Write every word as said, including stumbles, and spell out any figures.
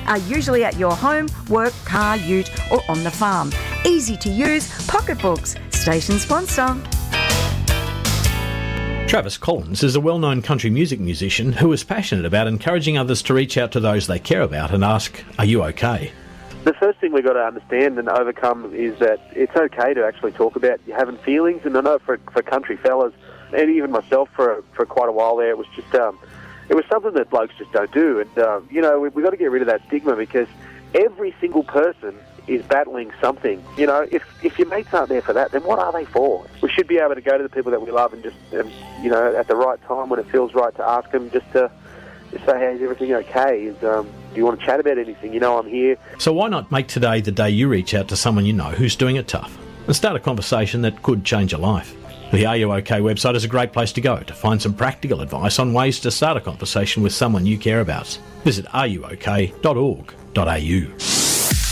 are usually at your home, work, car, ute or on the farm. Easy to use, pocketbooks. Station sponsor. Travis Collins is a well-known country music musician who is passionate about encouraging others to reach out to those they care about and ask, are you okay? The first thing we've got to understand and overcome is that it's okay to actually talk about you having feelings. And I know for for country fellas, and even myself for for quite a while there, it was just um, it was something that blokes just don't do. And um, you know, we've we got to get rid of that stigma, because every single person is battling something. You know, if if your mates aren't there for that, then what are they for? We should be able to go to the people that we love and just, um, you know, at the right time when it feels right to ask them just to just say, hey, is everything okay? Is, um, do you want to chat about anything? You know, I'm here. So why not make today the day you reach out to someone you know who's doing it tough and start a conversation that could change your life? The Are You OK website is a great place to go to find some practical advice on ways to start a conversation with someone you care about. Visit are you ok dot org dot a u.